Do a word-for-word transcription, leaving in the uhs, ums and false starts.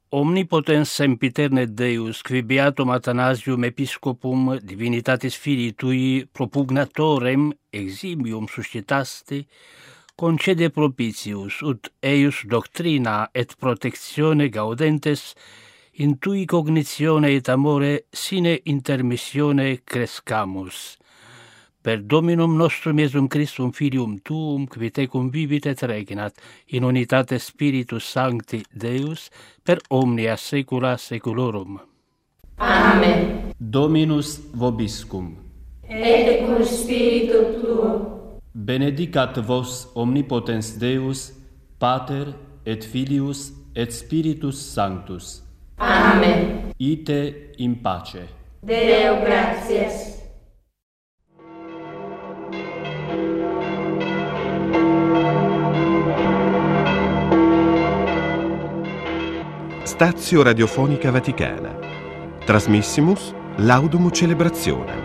Omnipotens sempiterne Deus, qui beatum Athanasium episcopum divinitatis filii tui propugnatorem eximium suscitaste, concede propitius, ut eius doctrina et protectione gaudentes, in tui cognitione et amore sine intermissione crescamus. Per Dominum nostrum Iesum Christum Filium Tuum, qui tecum vivit et regnat, in unitate Spiritus Sancti Deus, per omnia saecula saeculorum. Amen. Dominus vobiscum. Et cum spiritu tuo. Benedicat vos omnipotens Deus, Pater et Filius et Spiritus Sanctus. Amen. Ite in pace. Deo gratias. Stazio Radiofonica Vaticana. Trasmissimus Laudumu Celebrazione.